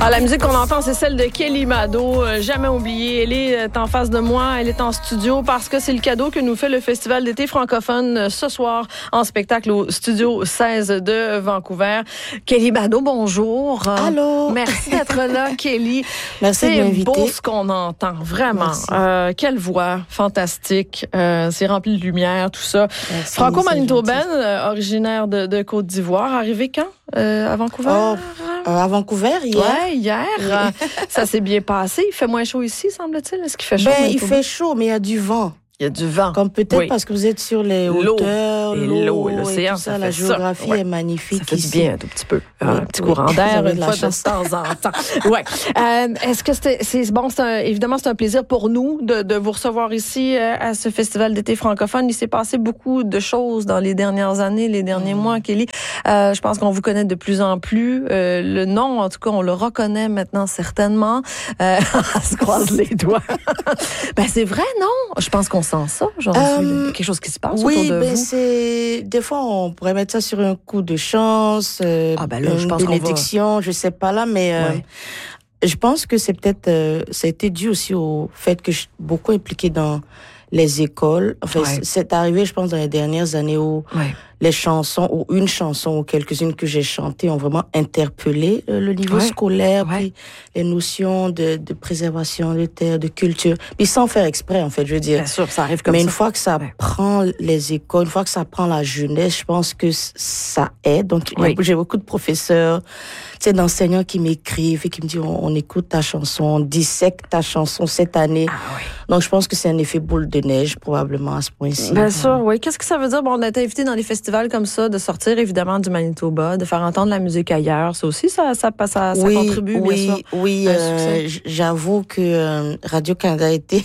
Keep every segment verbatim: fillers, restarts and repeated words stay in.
Ah, la musique qu'on entend, c'est celle de Kelly Mado. Euh, jamais oubliée. Elle est en face de moi. Elle est en studio parce que c'est le cadeau que nous fait le Festival d'été francophone euh, ce soir en spectacle au Studio seize de Vancouver. Kelly Mado, bonjour. Allô. Merci d'être là, Kelly. Merci de m'inviter. C'est beau ce qu'on entend, vraiment. Euh, quelle voix fantastique. Euh, c'est rempli de lumière, tout ça. Merci, Franco-manitobaine, euh, originaire de, de Côte d'Ivoire. Arrivé quand euh, à Vancouver? Oh, euh, à Vancouver, hier. Ouais, hier. Oui. Ça s'est bien passé. Il fait moins chaud ici, semble-t-il. Est-ce qu'il fait chaud? Ben, il fait chaud, mais il y a du vent. Il y a du vent. Comme peut-être oui. parce que vous êtes sur les hauteurs, l'eau, l'eau, l'eau l'océan, ça, ça la géographie ouais. est magnifique. Ça fait ici. du bien un tout petit peu. Oui, un petit oui. courant d'air une de fois de temps en temps. ouais. Euh, est-ce que c'est, c'est bon? C'est un, évidemment, c'est un plaisir pour nous de, de vous recevoir ici euh, à ce festival d'été francophone. Il s'est passé beaucoup de choses dans les dernières années, les derniers mmh. mois, Kelly. Euh, je pense qu'on vous connaît de plus en plus. Euh, le nom, en tout cas, on le reconnaît maintenant certainement. Euh, on se croise les doigts. ben c'est vrai, non? Je pense qu'on sent ça. Genre, um, quelque chose qui se passe oui, autour de ben vous. c'est des fois on pourrait mettre ça sur un coup de chance, euh, ah ben là, une je pense bénédiction, va... je sais pas là, mais euh, ouais. je pense que c'est peut-être euh, ça a été dû aussi au fait que je suis beaucoup impliquée dans les écoles. Enfin, ouais. c'est arrivé, je pense, dans les dernières années où ouais. les chansons ou une chanson ou quelques-unes que j'ai chantées ont vraiment interpellé le niveau ouais. scolaire, ouais. puis les notions de, de préservation de terre, de culture, puis sans faire exprès, en fait, je veux dire. Bien sûr, ça arrive comme Mais ça. Mais une fois que ça ouais. prend les écoles, une fois que ça prend la jeunesse, je pense que ça aide. Donc, oui. j'ai beaucoup de professeurs, tu sais, d'enseignants qui m'écrivent et qui me disent, on, on écoute ta chanson, on dissèque ta chanson cette année. Ah, oui. Donc, je pense que c'est un effet boule de neige, probablement, à ce point-ci. Bien sûr, oui. Qu'est-ce que ça veut dire? Bon, on a été invité dans les festivals comme ça, de sortir évidemment du Manitoba, de faire entendre la musique ailleurs. Ça aussi, ça, ça, ça, ça, oui, ça contribue, oui, bien sûr. Oui, euh, j'avoue que euh, Radio-Canada a été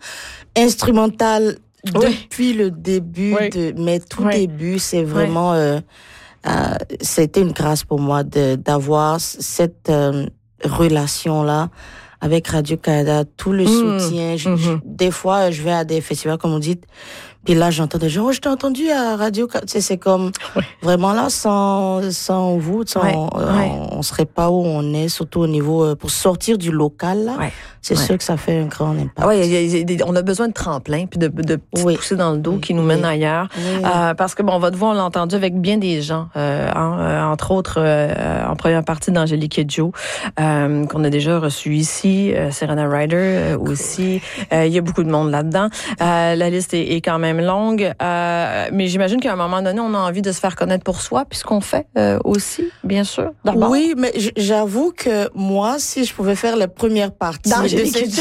instrumental oui. depuis le début, oui. de, mais tout oui. début, c'est vraiment... Oui. Euh, euh, c'était une grâce pour moi de, d'avoir cette euh, relation-là avec Radio-Canada, tout le mmh. soutien. Je, mmh. je, des fois, je vais à des festivals, comme on dit, puis là, j'entends des gens, oh, je t'ai entendu à Radio, tu sais, c'est comme, ouais. vraiment là, sans, sans vous, sans, ouais. on, ouais. on, on serait pas où on est, surtout au niveau, pour sortir du local, là. Ouais. C'est ouais. sûr que ça fait un grand impact. Ah ouais, y a, y a, on a besoin de tremplins puis de, de petites oui. poussées dans le dos oui. qui nous mènent oui. ailleurs. Oui. Euh, parce que, bon, votre voix, on l'a entendu avec bien des gens, euh, en, euh, entre autres, euh, en première partie d'Angélique Kidjo, euh, qu'on a déjà reçu ici, euh, Serena Ryder euh, aussi. Il euh, y a beaucoup de monde là-dedans. Euh, la liste est, est quand même longue. Euh, mais j'imagine qu'à un moment donné, on a envie de se faire connaître pour soi, puis ce qu'on fait euh, aussi, bien sûr. D'abord. Oui, mais j'avoue que moi, si je pouvais faire les premières parties d'Angélique Kidjo,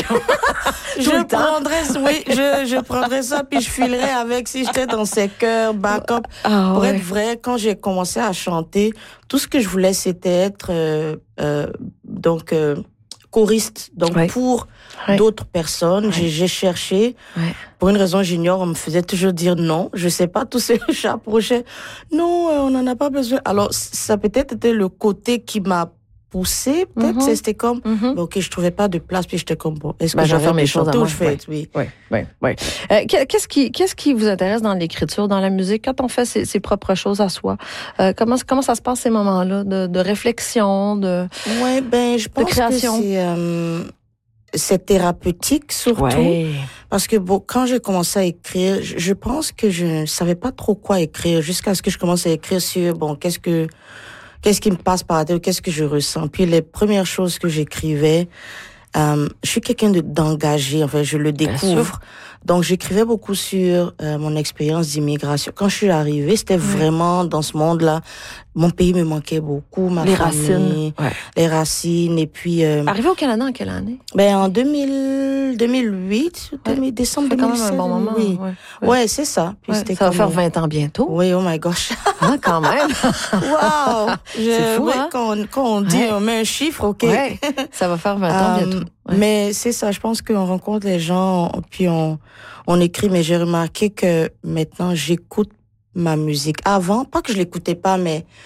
je prendrais, oui, je, je prendrais ça puis je filerais avec si j'étais dans ses chœurs, backup. Ah, pour ouais. être vrai, quand j'ai commencé à chanter, tout ce que je voulais, c'était être euh, euh, donc euh, choriste. Donc ouais. pour ouais. d'autres personnes, ouais. j'ai, j'ai cherché. Ouais. Pour une raison j'ignore, on me faisait toujours dire non. Je sais pas, tous ces j'approchais. Non, euh, on n'en a pas besoin. Alors ça peut-être était le côté qui m'a poussé, peut-être, mm-hmm. c'était comme, mm-hmm. ok, je trouvais pas de place, puis j'étais comme, bon, est-ce que ben, je vais faire mes choses à moi? Je fais, oui. Oui, oui, oui. Euh, qu'est-ce qui, qu'est-ce qui vous intéresse dans l'écriture, dans la musique, quand on fait ses, ses propres choses à soi? Euh, comment, comment ça se passe ces moments-là de, de réflexion, de, ouais, ben, je pense de création? Que c'est, euh, c'est thérapeutique, surtout. Ouais. Parce que bon, quand j'ai commencé à écrire, je, je pense que je ne savais pas trop quoi écrire, jusqu'à ce que je commence à écrire sur, bon, qu'est-ce que, Qu'est-ce qui me passe par la tête, qu'est-ce que je ressens. Puis les premières choses que j'écrivais, euh, je suis quelqu'un de, d'engagé, en fait, je le découvre. Donc j'écrivais beaucoup sur euh, mon expérience d'immigration. Quand je suis arrivée, c'était oui. vraiment dans ce monde-là. Mon pays me manquait beaucoup, ma les famille, racines, ouais. les racines, et puis... Euh, Arrivé au Canada en quelle année? Ben en deux mille, deux mille huit, ouais. deux mille, décembre deux mille sept. C'est quand même un bon moment. Oui, ouais, ouais. ouais c'est ça. Puis ouais, c'était ça comme... va faire vingt ans bientôt. Oui, oh my gosh. Ah, quand même. Wow. C'est fou, oui, hein? Quand on, quand on dit, ouais. on met un chiffre, OK. Ouais. Ça va faire vingt ans um, bientôt. Ouais. Mais c'est ça, je pense qu'on rencontre les gens, puis on, on écrit, mais j'ai remarqué que maintenant, j'écoute ma musique. Avant, pas que je l'écoutais pas, mais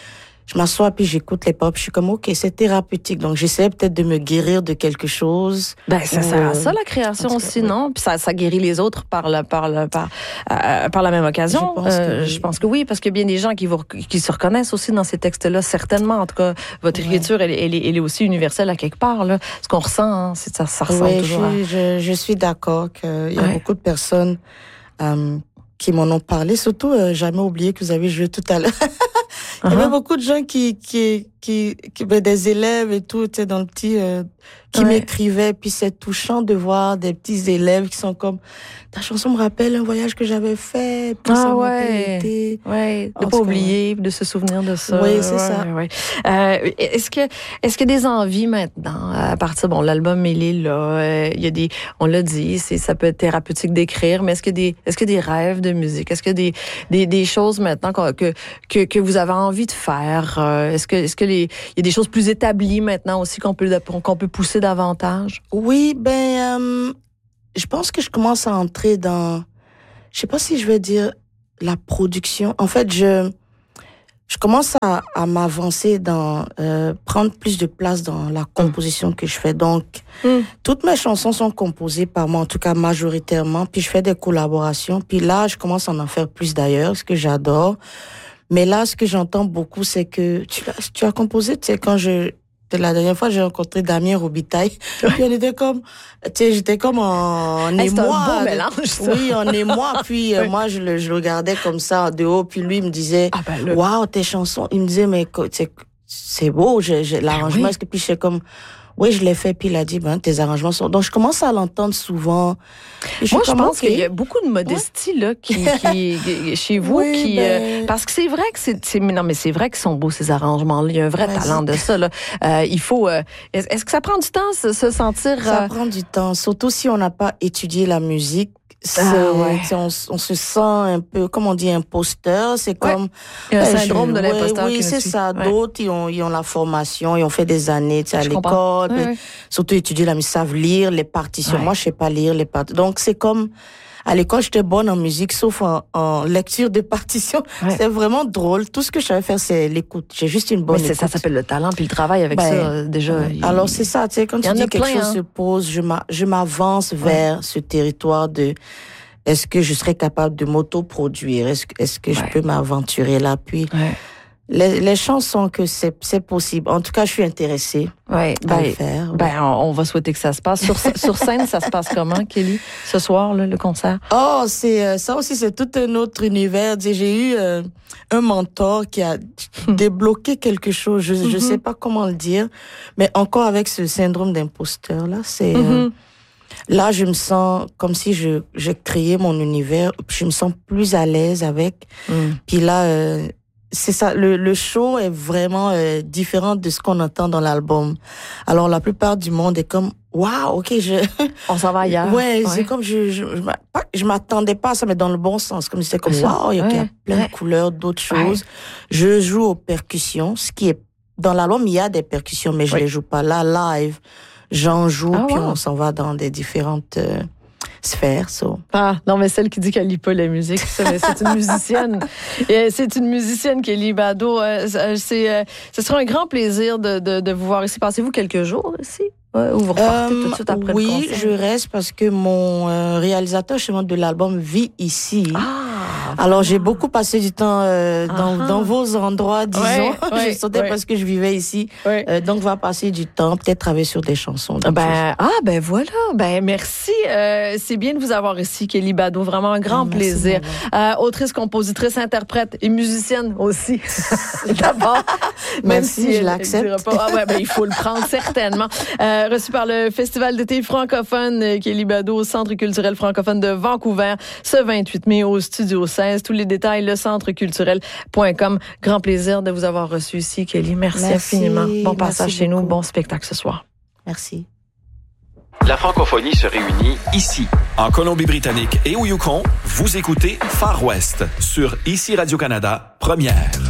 je m'assois puis j'écoute les pop. Je suis comme, OK, c'est thérapeutique. Donc, j'essaie peut-être de me guérir de quelque chose. Ben, ça sert à ça, la création aussi, non? Puis ça, ça guérit les autres par la, par la, par, euh, par la même occasion. Je pense, euh, oui. je pense que oui, parce qu'il y a bien des gens qui, vous, qui se reconnaissent aussi dans ces textes-là, certainement. En tout cas, votre écriture, ouais. elle, elle, elle est aussi universelle à quelque part, là. Ce qu'on ressent, hein, c'est ça, ça ressemble oui, toujours je, à... je, je suis d'accord qu'il y a ouais. beaucoup de personnes euh, qui m'en ont parlé. Surtout, euh, jamais oublié que vous avez joué tout à l'heure. Il y avait uh-huh. beaucoup de gens qui, qui, qui, qui, ben, des élèves et tout, tu sais, dans le petit, euh, qui ouais. m'écrivaient. Puis c'est touchant de voir des petits élèves qui sont comme, ta chanson me rappelle un voyage que j'avais fait. Puis ah ça ouais. Été. Ouais. De pas oublier, de se souvenir de ça. Oui, c'est ouais, ça. Ouais. Euh, est-ce que, est-ce que des envies maintenant, à partir, bon, l'album, il est là, il y a des, on l'a dit, c'est, ça peut être thérapeutique d'écrire, mais est-ce que des, est-ce que des rêves de musique? Est-ce que des, des, des choses maintenant que, que, que vous avez envie de faire? Est-ce que, est-ce que les, il y a des choses plus établies maintenant aussi qu'on peut, qu'on peut pousser davantage? Oui, ben, euh, je pense que je commence à entrer dans, je sais pas si je vais dire la production. En fait, je, je commence à, à m'avancer dans, euh, prendre plus de place dans la composition que je fais. Donc, mm. toutes mes chansons sont composées par moi, en tout cas majoritairement. Puis je fais des collaborations. Puis là, je commence à en faire plus d'ailleurs, ce que j'adore. Mais là, ce que j'entends beaucoup, c'est que tu as, tu as composé, tu sais, quand je, la dernière fois, j'ai rencontré Damien Robitaille. Puis on était comme, tu sais, j'étais comme en, en hey, émoi. C'est un beau mélange, ça. Oui, en émoi. Puis oui. euh, moi, je le, je le regardais comme ça de haut. Puis lui, il me disait, ah ben, le... waouh, tes chansons. Il me disait, mais c'est, c'est beau, j'ai, j'ai, l'arrangement. Oui. Est-ce que puis j'étais comme, oui, je l'ai fait, puis il a dit, ben, tes arrangements sont... Donc, je commence à l'entendre souvent. Je Moi, je pense okay. qu'il y a beaucoup de modestie, ouais. là, qui, qui, chez vous, oui, qui, ben... euh, parce que c'est vrai que c'est, c'est, non, mais c'est vrai qu'ils sont beaux, ces arrangements-là. Il y a un vrai Vas-y. talent de ça, là. Euh, il faut, euh, est-ce, est-ce que ça prend du temps, se, se sentir... Euh... Ça prend du temps, surtout si on n'a pas étudié la musique. C'est, ah ouais. on, on se sent un peu, comme on dit, imposteur. C'est ouais. comme... Il y a un syndrome je, de l'imposteur. Oui, oui c'est suit. ça. Ouais. D'autres, ils ont, ils ont la formation, ils ont fait des années, tu sais, à je l'école. Ouais, ouais. Surtout étudier la musique, savent lire les partitions. Ouais. Moi, je sais pas lire les partitions. Donc, c'est comme... À l'école, j'étais bonne en musique, sauf en, en lecture de partitions. Ouais. C'est vraiment drôle. Tout ce que je savais faire, c'est l'écoute. J'ai juste une bonne Mais c'est, écoute. Ça s'appelle le talent, puis le travail avec ben, ça, déjà. Ouais. Il... Alors, c'est ça, tu sais, quand tu dis quelque plein, chose hein. se pose, je, m'a, je m'avance ouais. vers ce territoire de... Est-ce que je serais capable de m'autoproduire? Est-ce, est-ce que ouais. je peux m'aventurer là? Puis, ouais. les, les chansons que c'est, c'est possible. En tout cas, je suis intéressée ouais, à ben, le faire. Ben, on va souhaiter que ça se passe. Sur, sur scène, ça se passe comment, Kelly, ce soir, là, le concert? Oh, c'est ça aussi, c'est tout un autre univers. J'ai eu euh, un mentor qui a débloqué quelque chose. Je, mm-hmm. je sais pas comment le dire, mais encore avec ce syndrome d'imposteur là, c'est. Mm-hmm. Euh, Là, je me sens comme si je, je créais mon univers. Je me sens plus à l'aise avec. Mm. Puis là, euh, c'est ça. Le, le show est vraiment euh, différent de ce qu'on entend dans l'album. Alors, la plupart du monde est comme, waouh, ok, je... On s'en va ailleurs. Ouais, ouais. c'est comme, je, je, je, je m'attendais pas à ça, mais dans le bon sens. Comme c'était comme, waouh, il y a ouais. plein ouais. de couleurs, d'autres choses. Ouais. Je joue aux percussions, ce qui est, dans l'album, il y a des percussions, mais je ouais. les joue pas là, live. J'en joue, ah, puis wow. on s'en va dans des différentes euh, sphères. So. Ah, non, mais celle qui dit qu'elle lit pas la musique, ça, mais c'est une musicienne. Et c'est une musicienne, Kelly Bado. Euh, c'est, euh, ce sera un grand plaisir de, de, de vous voir ici. Passez-vous quelques jours ici? Ouais, ou vous repartez euh, tout de suite après oui, le concert? Oui, je reste parce que mon euh, réalisateur justement de l'album vit ici. Ah, alors j'ai beaucoup passé du temps euh, dans, dans vos endroits, disons. Ouais, ouais, je sautais ouais. parce que je vivais ici. Ouais. Euh, donc on va passer du temps, peut-être travailler sur des chansons. Ben, ah ben voilà, ben merci. Euh, c'est bien de vous avoir ici, Kelly Bado. Vraiment un grand oh, plaisir. Euh, autrice, compositrice, interprète et musicienne aussi. D'abord, même merci, si je l'accepte. Pas, ah ouais, ben il faut le prendre certainement. Euh, reçu par le Festival d'été francophone, Kelly Bado au Centre culturel francophone de Vancouver, ce vingt-huit mai au Studio seize. Tous les détails, le centre culturel point com. Grand plaisir de vous avoir reçu ici, Kelly. Merci, Merci infiniment. Bon passage chez nous, bon spectacle ce soir. Merci. La francophonie se réunit ici, en Colombie-Britannique et au Yukon. Vous écoutez Far West sur Ici Radio-Canada, première.